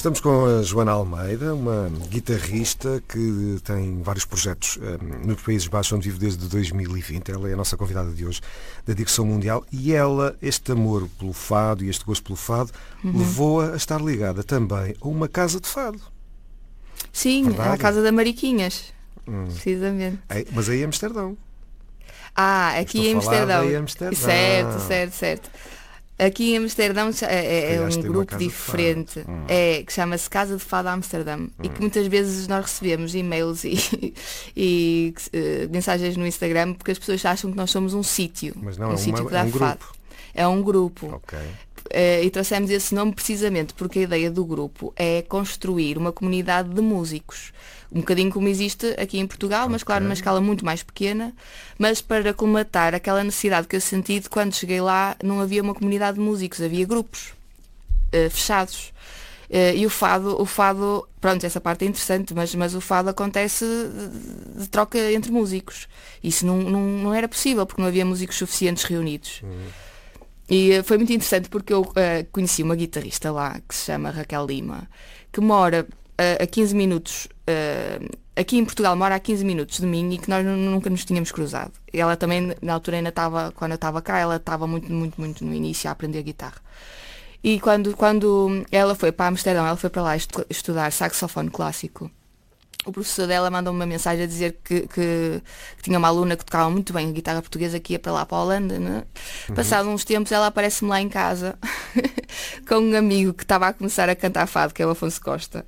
Estamos com a Joana Almeida, uma guitarrista que tem vários projetos nos Países Baixos, onde vive desde 2020. Ela é a nossa convidada de hoje da Digressão Mundial e ela, este amor pelo fado e este gosto pelo fado, levou-a a estar ligada também a uma casa de fado. Sim, Verdade? a Casa da Mariquinhas, precisamente. Mas aí em Amsterdão. Aqui em Amsterdão. Certo. Aqui em Amsterdão é um grupo diferente, que chama-se Casa de Fado Amsterdão e que muitas vezes nós recebemos e-mails e mensagens no Instagram porque as pessoas acham que nós somos um sítio, mas não, sítio que dá fado. Grupo. É um grupo. Okay. E trouxemos esse nome precisamente porque a ideia do grupo é construir uma comunidade de músicos. Um bocadinho como existe aqui em Portugal, mas claro, numa escala muito mais pequena, mas para colmatar aquela necessidade que eu senti de quando cheguei lá não havia uma comunidade de músicos, havia grupos fechados. E o fado, pronto, essa parte é interessante, mas o fado acontece de troca entre músicos. Isso não era possível porque não havia músicos suficientes reunidos. E foi muito interessante porque eu conheci uma guitarrista lá que se chama Raquel Lima, que mora a 15 minutos, aqui em Portugal mora a 15 minutos de mim e que nós nunca nos tínhamos cruzado. E ela também, na altura ainda estava, quando eu estava cá, ela estava muito no início a aprender guitarra. E quando ela foi para Amsterdão, ela foi para lá estudar saxofone clássico. O professor dela mandou-me uma mensagem a dizer que tinha uma aluna que tocava muito bem a guitarra portuguesa que ia para lá, para a Holanda, né? Passado uns tempos ela aparece-me lá em casa com um amigo que estava a começar a cantar fado, que é o Afonso Costa.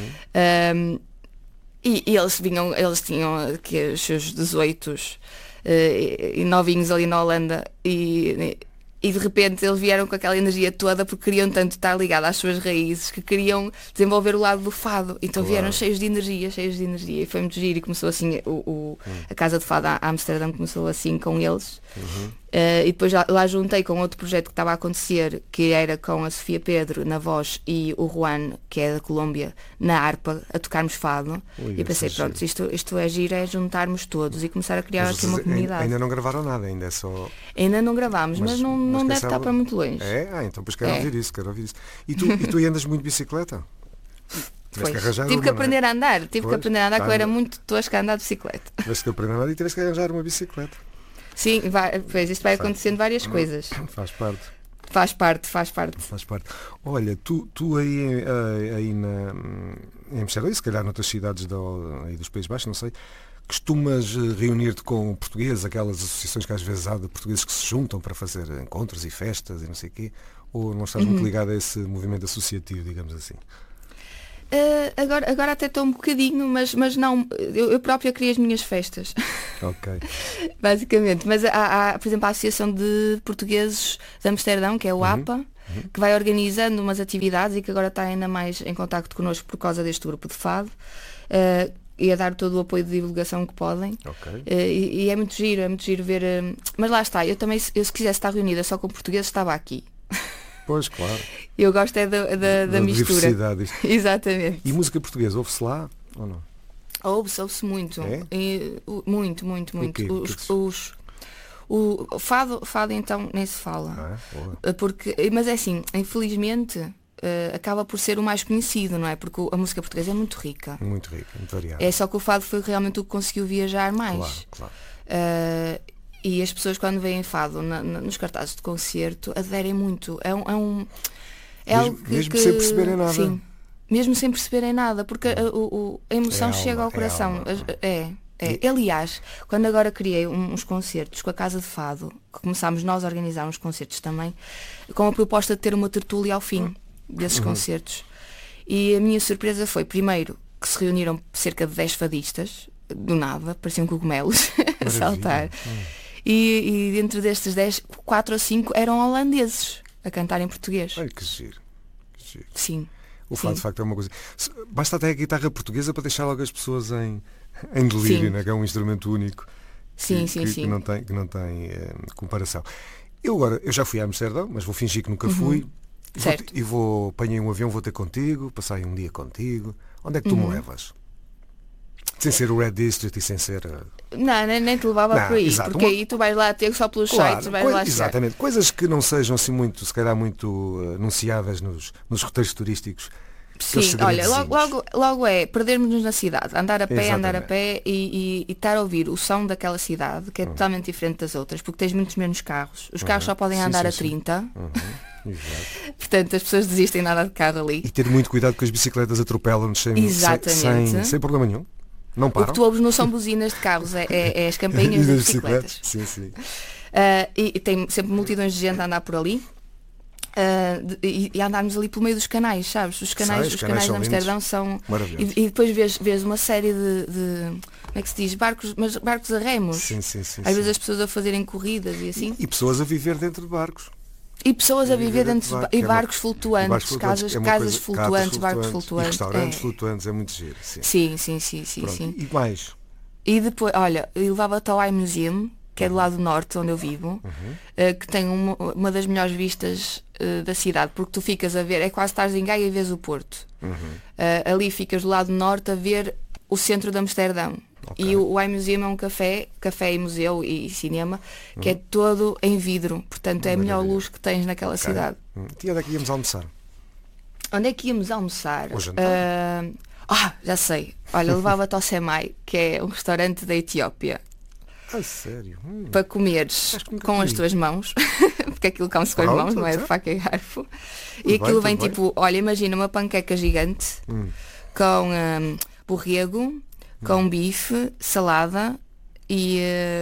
E eles tinham aqui os seus 18 e novinhos ali na Holanda e de repente eles vieram com aquela energia toda porque queriam tanto estar ligados às suas raízes que queriam desenvolver o lado do fado. Então vieram cheios de energia. E foi muito giro e começou assim, a Casa de Fado a Amsterdão começou assim com eles. E depois lá juntei com outro projeto que estava a acontecer, que era com a Sofia Pedro na voz e o Juan, que é da Colômbia, na harpa, a tocarmos fado. E pensei, pronto, isto é giro, é juntarmos todos e começar a criar aqui uma comunidade. Ainda não gravaram nada, ainda é só... Ainda não gravámos, mas não deve estar para muito longe. Então depois quero ouvir isso. E tu andas muito de bicicleta? Tive que aprender a andar, que eu era muito tosca a andar de bicicleta. Tiveste que aprender a andar e tiveste que arranjar uma bicicleta. Sim, isto vai acontecendo várias coisas. Faz parte. Olha, tu aí em Amsterdão, e se calhar noutras cidades aí dos Países Baixos, não sei, costumas reunir-te com portugueses, aquelas associações que às vezes há de portugueses que se juntam para fazer encontros e festas e não sei o quê, ou não estás muito ligado a esse movimento associativo, digamos assim? Agora até estou um bocadinho, mas não, eu própria criei as minhas festas. Ok. Basicamente, mas há, por exemplo, a Associação de Portugueses de Amsterdão, que é o APA, que vai organizando umas atividades e que agora está ainda mais em contacto connosco por causa deste grupo de fado. E a dar todo o apoio de divulgação que podem. E é muito giro ver. Mas lá está, eu também, se quisesse estar reunida só com portugueses, estava aqui. Pois, claro. Eu gosto da mistura. Diversidade. Exatamente. E música portuguesa, ouve-se lá ou não? Ouve-se muito. É? Muito. O fado então nem se fala. Mas é assim, infelizmente acaba por ser o mais conhecido, não é? Porque a música portuguesa é muito rica. Muito variada. É só que o fado foi realmente o que conseguiu viajar mais. Claro. E as pessoas quando veem fado nos cartazes de concerto aderem muito. É algo que... Mesmo sem perceberem nada. Sim, mesmo sem perceberem nada, porque a emoção chega ao coração. Aliás, quando agora criei uns concertos com a Casa de Fado, que começámos nós a organizar uns concertos também, com a proposta de ter uma tertúlia ao fim desses concertos. E a minha surpresa foi, primeiro, que se reuniram cerca de 10 fadistas, do nada, pareciam cogumelos, a saltar. E dentro destes 10, 4 ou 5 eram holandeses a cantar em português. Ai, que giro. Sim. O fado de facto é uma coisa. Basta até a guitarra portuguesa para deixar logo as pessoas em delírio, né? Que é um instrumento único. Sim. Que não tem comparação. Eu já fui a Amsterdão, mas vou fingir que nunca fui. Certo. Apanhei um avião, vou ter contigo, passei um dia contigo. Onde é que tu me levas? Sem ser o Red District e sem ser... Não, nem te levava por aí, exato, porque aí tu vais lá ter só pelos sites, vais lá exatamente, coisas que não sejam assim muito, se calhar muito anunciadas nos roteiros turísticos, Sim, olha, logo é perdermos-nos na cidade, andar a pé e estar a ouvir o som daquela cidade, que é totalmente diferente das outras, porque tens muitos menos carros. Os carros só podem andar a 30. Portanto, as pessoas desistem de andar de carro ali. E ter muito cuidado que as bicicletas atropelam-nos sem problema nenhum. Não param. O que tu ouves não são buzinas de carros, é as campainhas das bicicletas. Sim. E tem sempre multidões de gente a andar por ali. E andarmos ali pelo meio dos canais, sabes? Os canais de Amsterdão são... E depois vês uma série de como é que se diz? Barcos a remos. Sim. Às vezes as pessoas a fazerem corridas e assim. E pessoas a viver dentro de barcos. E pessoas a viver dentro de barcos flutuantes, casas flutuantes, barcos flutuantes. E restaurantes flutuantes, é muito giro. Sim. E mais? E depois, olha, eu levava-te ao iMuseum, que é do lado norte, onde eu vivo, que tem uma das melhores vistas da cidade, porque tu ficas a ver, é quase estás em Gaia e vês o Porto. Ali ficas do lado norte a ver o centro de Amsterdão. Okay. E o iMuseum é um café e museu e cinema, que é todo em vidro, portanto é a melhor luz que tens naquela cidade. E onde é que íamos almoçar? Onde é que íamos almoçar? Ou jantar? Já sei. Olha, levava-te ao Semai, que é um restaurante da Etiópia. Sério? Para comeres com as tuas mãos, porque aquilo come-se com as mãos, não é de faca e garfo. E aquilo vem tipo, olha, imagina uma panqueca gigante com borrego, com bife, salada e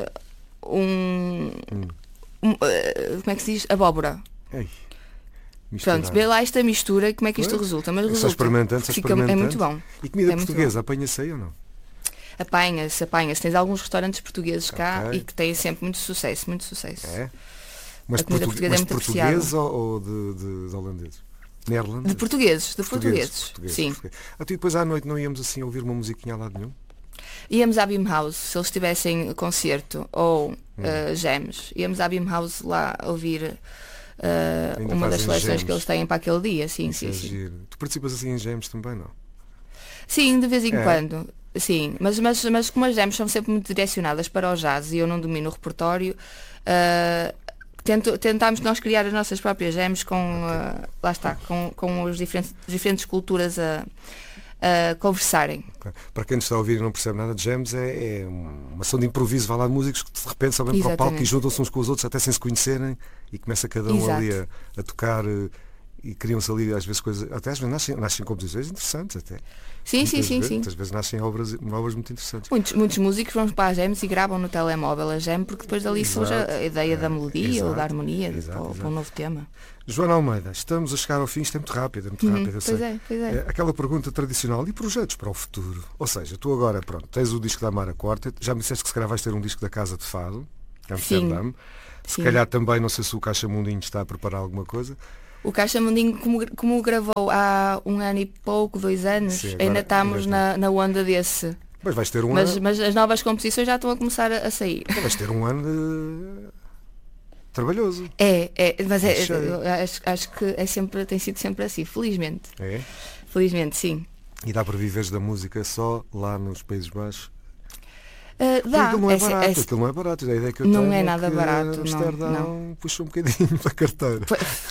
como é que se diz? Abóbora. Pronto, vê lá esta mistura, como é que isto resulta? Mas resulta, é muito bom. E comida portuguesa, apanha-se aí ou não? Apanha-se. Tens alguns restaurantes portugueses cá e que têm sempre muito sucesso. É? Mas português ou de holandeses? Neerlandeses? De portugueses. Sim. Até depois à noite não íamos assim ouvir uma musiquinha lá de nenhum? Íamos à Beam House, se eles tivessem concerto ou jams. Íamos à Beam House lá ouvir uma das seleções que eles têm para aquele dia. Sim. Tu participas assim em jams também, não? Sim, de vez em quando. Sim, mas como as jams são sempre muito direcionadas para o jazz e eu não domino o repertório, tentámos nós criar as nossas próprias jams com as diferentes culturas a conversarem. Para quem nos está a ouvir e não percebe nada, jams é uma ação de improviso, vai lá músicos que de repente sobem para o palco e juntam-se uns com os outros até sem se conhecerem e começa cada um ali a tocar e criam-se ali às vezes coisas, até às vezes nascem composições interessantes até. Sim. Muitas vezes nascem obras muito interessantes. Muitos músicos vão para as jams e gravam no telemóvel a jam, porque depois dali surge a ideia da melodia ou da harmonia para um novo tema. Joana Almeida, estamos a chegar ao fim, isto é muito rápido. Pois é. Aquela pergunta tradicional, e projetos para o futuro? Ou seja, tu agora, tens o disco da Amara Quartet, já me disseste que se calhar vais ter um disco da Casa de Fado, Amsterdã. Se calhar também, não sei se o Caixa Mundinho está a preparar alguma coisa. O Caixa Mundinho, como gravou há 1 ano e pouco, 2 anos, ainda estamos na onda desse. Mas vais ter mas as novas composições já estão a começar a sair. Vais ter um ano trabalhoso. Mas acho que tem sido sempre assim, felizmente. É? Felizmente, sim. E dá para viveres da música só lá nos Países Baixos? Dá. Aquilo não é barato. A ideia que eu não tenho é nada barato. Amsterdão puxa um bocadinho da carteira.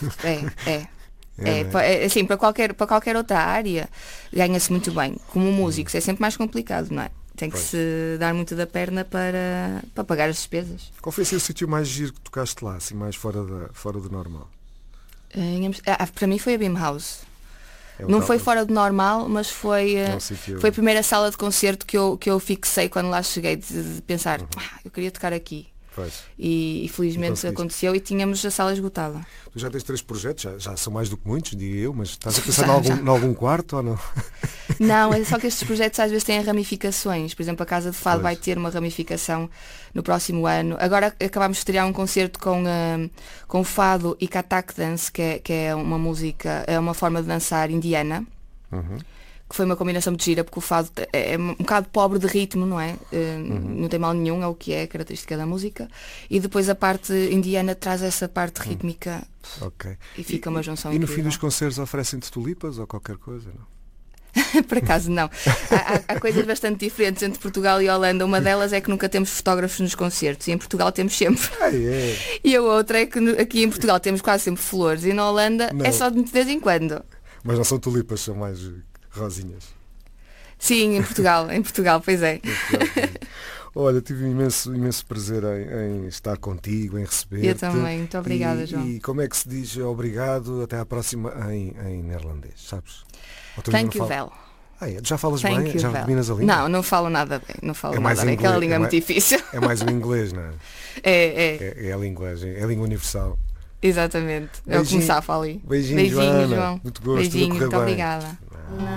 Assim, para qualquer outra área ganha-se muito bem. Como músicos é sempre mais complicado, não é? Tem que se dar muito da perna para pagar as despesas. Qual foi assim, o sítio mais giro que tocaste lá, assim, mais fora do normal? Para mim foi a Beam House. Não foi fora do normal, mas foi a primeira sala de concerto que eu fixei quando lá cheguei, de pensar, eu queria tocar aqui. E felizmente aconteceu e tínhamos a sala esgotada. Tu já tens 3 projetos, já são mais do que muitos, digo eu, mas estás a pensar em algum quarto ou não? Não, é só que estes projetos às vezes têm ramificações. Por exemplo, a Casa de Fado vai ter uma ramificação no próximo ano. Agora acabámos de estrear um concerto com Fado e Kathak Dance, que é uma música, é uma forma de dançar indiana. Que foi uma combinação muito gira, porque o fado é um bocado pobre de ritmo, não é? Não tem mal nenhum, é o que é a característica da música. E depois a parte indiana traz essa parte rítmica e fica uma junção incrível. E no fim dos concertos oferecem-te tulipas ou qualquer coisa, não? Por acaso não. Há coisas bastante diferentes entre Portugal e Holanda. Uma delas é que nunca temos fotógrafos nos concertos e em Portugal temos sempre. E a outra é que aqui em Portugal temos quase sempre flores e na Holanda é só de vez em quando. Mas não são tulipas, são mais rosinhas. Sim, em Portugal, pois é. Olha, tive um imenso prazer em estar contigo, em receber-te. Eu também, muito obrigada, João. E como é que se diz obrigado, até à próxima em neerlandês, sabes? Thank you, Vel. Já falas bem? Já dominas a língua? Não falo nada bem. Não falo nada bem. Inglês, aquela língua é muito difícil. É mais o inglês, não é? É a linguagem, é a língua universal. Exatamente. É o que me safa ali. Beijinho, Joana. João. Muito gosto. Beijinho, muito obrigada.